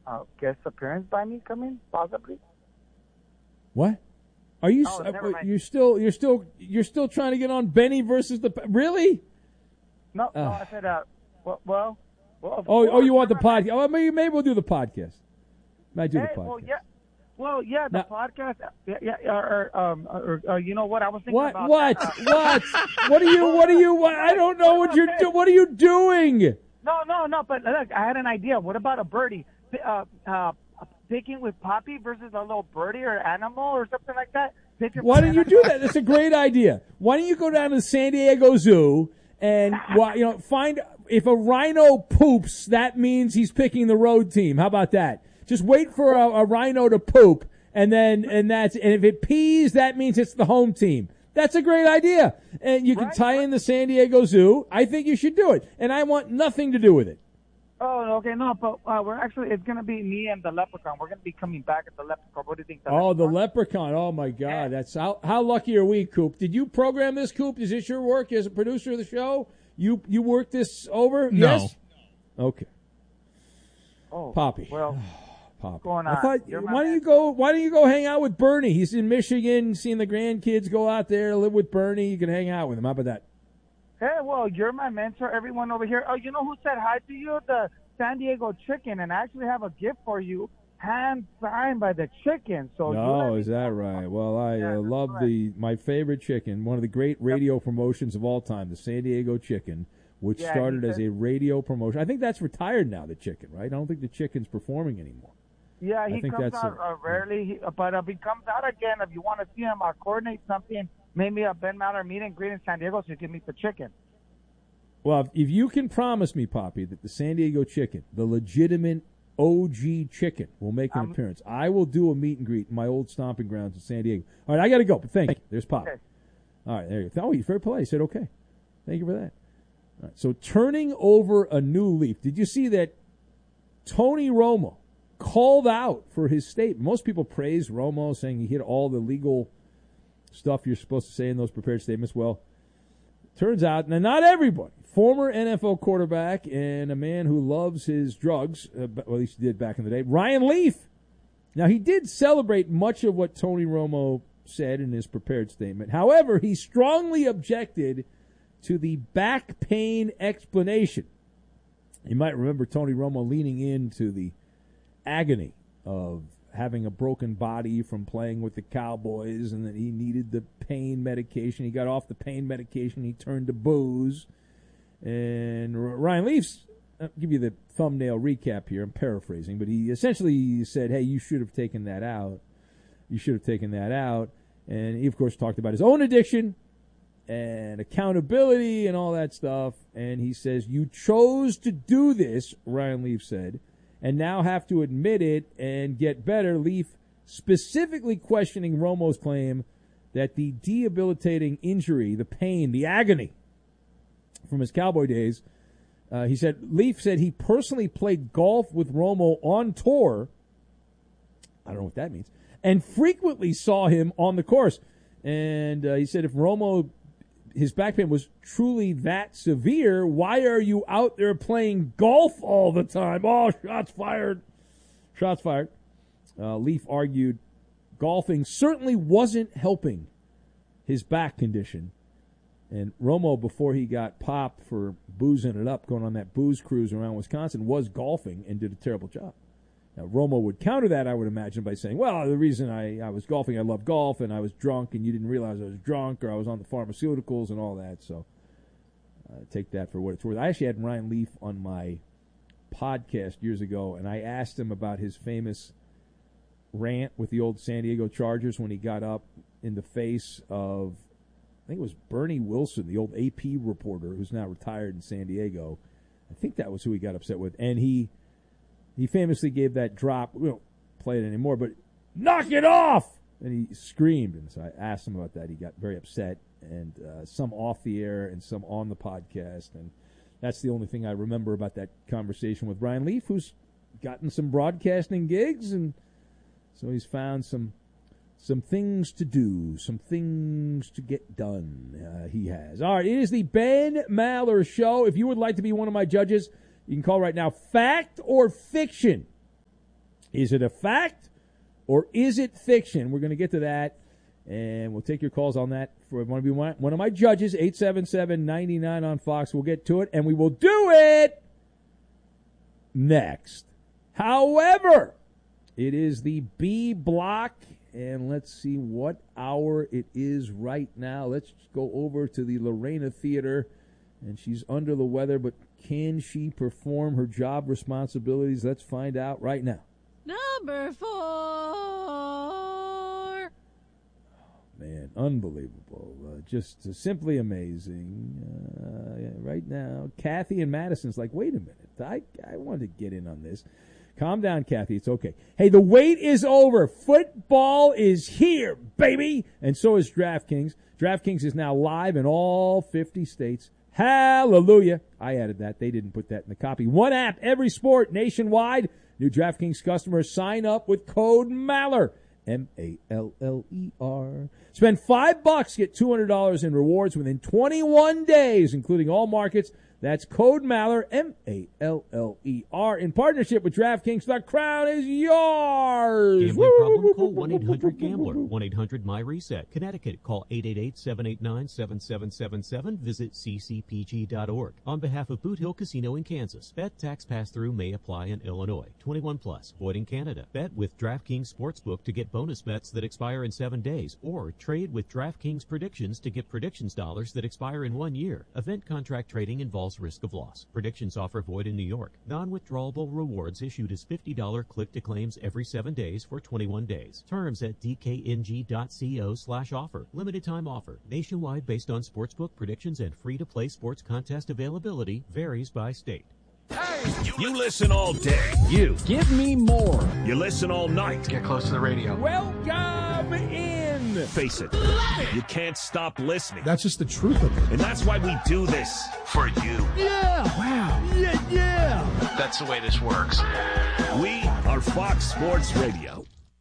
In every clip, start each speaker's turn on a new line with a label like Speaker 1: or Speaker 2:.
Speaker 1: guest appearance by me coming, possibly.
Speaker 2: What? Are you?
Speaker 1: Oh, never mind.
Speaker 2: You're still trying to get on Benny versus the really?
Speaker 1: No, I said well.
Speaker 2: Oh, you want the podcast? Oh, maybe we'll do the podcast. Might do the podcast.
Speaker 1: The podcast. Or you know what? I was thinking about.
Speaker 2: What? What are you? I don't know what you're doing. What are you doing?
Speaker 1: No. But look, I had an idea. What about a birdie? Picking with Poppy versus a little birdie or animal or something like that.
Speaker 2: Why don't you do that? That's a great idea. Why don't you go down to the San Diego Zoo and find if a rhino poops, that means he's picking the road team. How about that? Just wait for a rhino to poop, and if it pees, that means it's the home team. That's a great idea. And you can tie in the San Diego Zoo. I think you should do it. And I want nothing to do with it.
Speaker 1: Oh, okay, no, but it's going to be me and the Leprechaun. We're going to be coming back at the Leprechaun. What do you think?
Speaker 2: The Leprechaun. Oh, my God. That's how lucky are we, Coop? Did you program this, Coop? Is this your work as a producer of the show? You worked this over?
Speaker 3: No.
Speaker 2: Yes? Okay.
Speaker 1: Oh,
Speaker 2: Poppy.
Speaker 1: Well,
Speaker 2: Poppy.
Speaker 1: Going on?
Speaker 2: Why don't you go hang out with Bernie? He's in Michigan, seeing the grandkids. Go out there, live with Bernie. You can hang out with him. How about that?
Speaker 1: Hey, well, you're my mentor. Everyone over here. Oh, you know who said hi to you? The San Diego Chicken, and I actually have a gift for you, hand signed by the chicken. So
Speaker 2: is that right? Well, I love my favorite chicken, one of the great radio promotions of all time, the San Diego Chicken, which started as a radio promotion. I think that's retired now, the chicken, right? I don't think the chicken's performing anymore.
Speaker 1: Yeah, he comes out rarely, but if he comes out again, if you want to see him, I'll coordinate something. Maybe a Ben Maller meet and greet in San Diego so you can meet the chicken.
Speaker 2: Well, if you can promise me, Poppy, that the San Diego Chicken, the legitimate OG chicken, will make an appearance, I will do a meet and greet in my old stomping grounds in San Diego. All right, I got to go, but thank you. There's Poppy.
Speaker 1: Okay.
Speaker 2: All right, there you go. Oh, he's very polite. He said okay. Thank you for that. All right, so turning over a new leaf. Did you see that Tony Romo called out for his statement? Most people praise Romo, saying he hit all the legal stuff you're supposed to say in those prepared statements. Well, turns out, now not everybody. Former NFL quarterback and a man who loves his drugs, well, at least he did back in the day, Ryan Leaf. Now, he did celebrate much of what Tony Romo said in his prepared statement. However, he strongly objected to the back pain explanation. You might remember Tony Romo leaning into the agony of having a broken body from playing with the Cowboys and that he needed the pain medication. He got off the pain medication. He turned to booze. And Ryan Leaf's, I'll give you the thumbnail recap here. I'm paraphrasing, but he essentially said, hey, you should have taken that out. You should have taken that out. And he, of course, talked about his own addiction and accountability and all that stuff. And he says, you chose to do this, Ryan Leaf said, and now have to admit it and get better. Leaf specifically questioning Romo's claim that the debilitating injury, the pain, the agony from his Cowboy days, Leaf said he personally played golf with Romo on tour. I don't know what that means. And frequently saw him on the course. And he said if Romo, his back pain was truly that severe, why are you out there playing golf all the time? Oh, shots fired. Shots fired. Leaf argued golfing certainly wasn't helping his back condition. And Romo, before he got popped for boozing it up, going on that booze cruise around Wisconsin, was golfing and did a terrible job. Now, Romo would counter that, I would imagine, by saying, well, the reason I was golfing, I love golf, and I was drunk, and you didn't realize I was drunk, or I was on the pharmaceuticals and all that. So take that for what it's worth. I actually had Ryan Leaf on my podcast years ago, and I asked him about his famous rant with the old San Diego Chargers when he got up in the face of, I think it was Bernie Wilson, the old AP reporter who's now retired in San Diego. I think that was who he got upset with. And he famously gave that drop. We don't play it anymore, but knock it off! And he screamed. And so I asked him about that. He got very upset, and some off the air and some on the podcast. And that's the only thing I remember about that conversation with Ryan Leaf, who's gotten some broadcasting gigs, and so he's found some things to do, some things to get done. He has. All right, it is the Ben Maller Show. If you would like to be one of my judges, you can call right now. Fact or fiction? Is it a fact or is it fiction? We're going to get to that, and we'll take your calls on that. For want to be one of my judges, 877-99 on Fox. We'll get to it, and we will do it next. However, it is the B block, and let's see what hour it is right now. Let's go over to the Lorena Theater, and she's under the weather, but can she perform her job responsibilities? Let's find out right now.
Speaker 3: Number 4.
Speaker 2: Man, unbelievable. Just simply amazing. Right now, Kathy and Madison's like, wait a minute. I wanted to get in on this. Calm down, Kathy. It's okay. Hey, the wait is over. Football is here, baby. And so is DraftKings. DraftKings is now live in all 50 states. Hallelujah. I added that. They didn't put that in the copy. One app, every sport, nationwide. New DraftKings customers sign up with code MALLER. MALLER. Spend $5, get $200 in rewards within 21 days, including all markets. That's code MALLER, MALLER. In partnership with DraftKings, the crown is yours.
Speaker 4: Gambling problem? Call 1-800-GAMBLER. 1-800-MY-RESET. Connecticut, call 888-789-7777. Visit ccpg.org. On behalf of Boot Hill Casino in Kansas, bet tax pass-through may apply in Illinois. 21 plus. Void in Canada. Bet with DraftKings Sportsbook to get bonus bets that expire in 7 days, or trade with DraftKings Predictions to get predictions dollars that expire in 1 year. Event contract trading involves risk of loss. Predictions offer void in New York. Non-withdrawable rewards issued as $50 click-to-claims every 7 days for 21 days. Terms at dkng.co/offer. Limited time offer. Nationwide based on sportsbook predictions and free-to-play sports contest availability. Varies by state.
Speaker 5: Hey! You listen all day.
Speaker 6: You. Give me more.
Speaker 5: You listen all night.
Speaker 6: Get close to the radio.
Speaker 2: Welcome in.
Speaker 5: Face it, you can't stop listening.
Speaker 6: That's just the truth of it.
Speaker 5: And that's why we do this. For you.
Speaker 6: Yeah. Wow. Yeah.
Speaker 7: That's the way this works.
Speaker 5: We are Fox Sports Radio.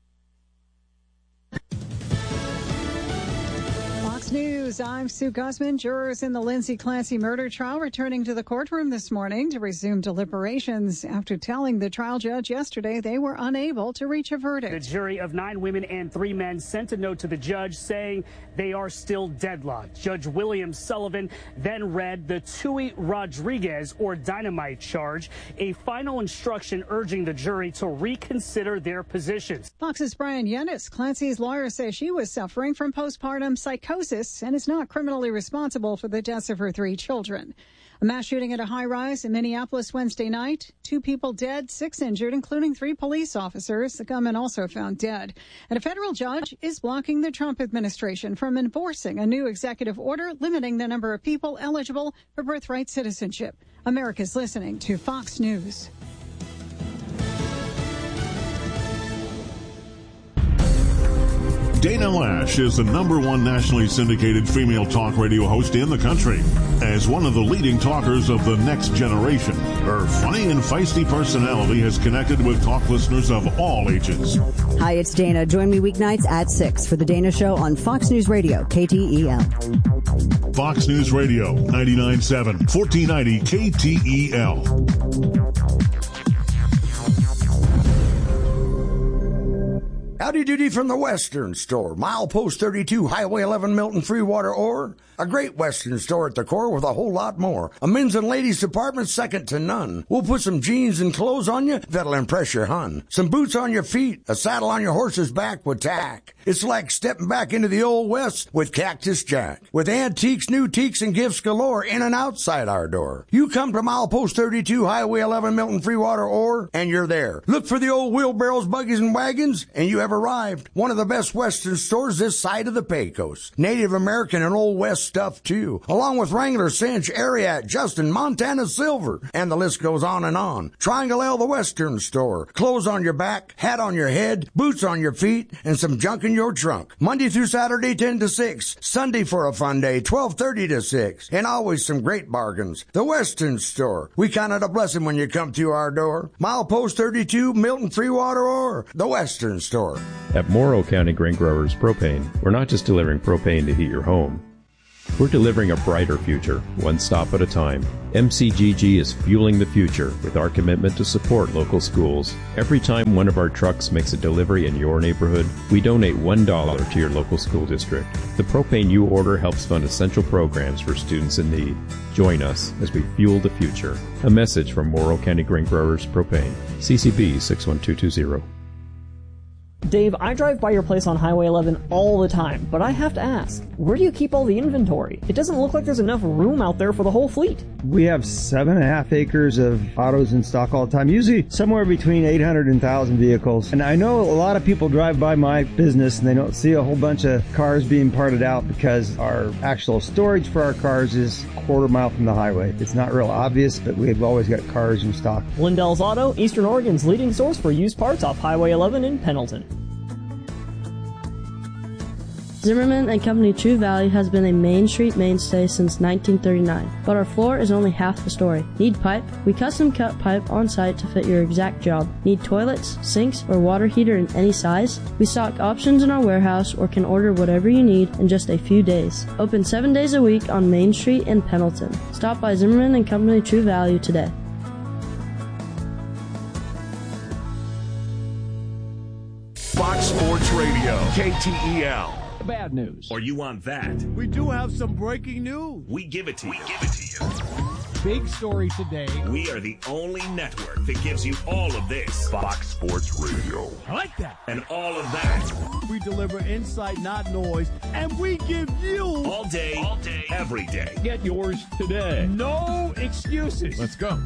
Speaker 8: News. I'm Sue Guzman. Jurors in the Lindsay Clancy murder trial returning to the courtroom this morning to resume deliberations after telling the trial judge yesterday they were unable to reach a verdict.
Speaker 9: The jury of 9 women and 3 men sent a note to the judge saying they are still deadlocked. Judge William Sullivan then read the Tui Rodriguez or dynamite charge, a final instruction urging the jury to reconsider their positions.
Speaker 8: Fox's Brian Yennis, Clancy's lawyer, says she was suffering from postpartum psychosis and is not criminally responsible for the deaths of her 3 children. A mass shooting at a high-rise in Minneapolis Wednesday night. 2 people dead, 6 injured, including 3 police officers. The gunman also found dead. And a federal judge is blocking the Trump administration from enforcing a new executive order limiting the number of people eligible for birthright citizenship. America's listening to Fox News.
Speaker 10: Dana Lash is the #1 nationally syndicated female talk radio host in the country. As one of the leading talkers of the next generation, her funny and feisty personality has connected with talk listeners of all ages.
Speaker 11: Hi, it's Dana. Join me weeknights at 6 for The Dana Show on Fox News Radio, KTEL.
Speaker 10: Fox News Radio, 99.7, 1490 KTEL.
Speaker 12: Howdy doody from the Western Store. Milepost 32, Highway 11, Milton, Freewater, or a great Western store at the core with a whole lot more. A men's and ladies department second to none. We'll put some jeans and clothes on you that'll impress your hun. Some boots on your feet, a saddle on your horse's back with tack. It's like stepping back into the old West with Cactus Jack. With antiques, new teaks, and gifts galore in and outside our door. You come to Milepost 32, Highway 11, Milton, Freewater, or, and you're there. Look for the old wheelbarrows, buggies, and wagons, and you have arrived. One of the best Western stores this side of the Pecos. Native American and Old West stuff, too. Along with Wrangler, Cinch, Ariat, Justin, Montana Silver. And the list goes on and on. Triangle L, the Western Store. Clothes on your back, hat on your head, boots on your feet, and some junk in your trunk. Monday through Saturday, 10 to 6. Sunday for a fun day, 12:30 to 6. And always some great bargains. The Western Store. We count it a blessing when you come through our door. Milepost 32, Milton, Freewater, or the Western Store.
Speaker 13: At Morrow County Grain Growers Propane, we're not just delivering propane to heat your home.
Speaker 3: We're delivering a brighter future, one stop at a time. MCGG is fueling the future with our commitment to support local schools. Every time one of our trucks makes a delivery in your neighborhood, we donate $1 to your local school district. The propane you order helps fund essential programs for students in need. Join us as we fuel the future. A message from Morrow County Grain Growers Propane. CCB 61220.
Speaker 7: Dave, I drive by your place on Highway 11 all the time, but I have to ask, where do you keep all the inventory? It doesn't look like there's enough room out there for the whole fleet.
Speaker 13: We have 7.5 acres of autos in stock all the time, usually somewhere between 800 and 1,000 vehicles. And I know a lot of people drive by my business and they don't see a whole bunch of cars being parted out because our actual storage for our cars is a quarter mile from the highway. It's not real obvious, but we've always got cars in stock.
Speaker 7: Lindell's Auto, Eastern Oregon's leading source for used parts off Highway 11 in Pendleton.
Speaker 14: Zimmerman and Company True Value has been a Main Street mainstay since 1939, but our floor is only half the story. Need pipe? We custom cut pipe on site to fit your exact job. Need toilets, sinks, or water heater in any size? We stock options in our warehouse or can order whatever you need in just a few days. Open 7 days a week on Main Street in Pendleton. Stop by Zimmerman and Company True Value today.
Speaker 5: Fox Sports Radio, KTEL.
Speaker 6: Bad news.
Speaker 5: Or you want that?
Speaker 6: We do have some breaking news.
Speaker 5: We give it to you.
Speaker 6: Big story today.
Speaker 5: We are the only network that gives you all of this. Fox Sports Radio.
Speaker 6: I like that.
Speaker 5: And all of that.
Speaker 6: We deliver insight, not noise, and we give you
Speaker 5: all day, every day.
Speaker 6: Get yours today. No excuses.
Speaker 5: Let's go.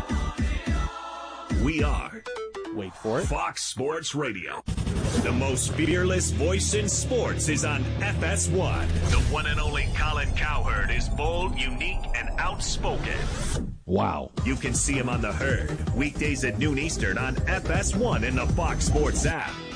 Speaker 5: We are,
Speaker 6: wait for it,
Speaker 5: Fox Sports Radio. The most fearless voice in sports is on FS1. The one and only Colin Cowherd is bold, unique, and outspoken.
Speaker 6: Wow.
Speaker 5: You can see him on The Herd, weekdays at noon Eastern on FS1 and the Fox Sports app.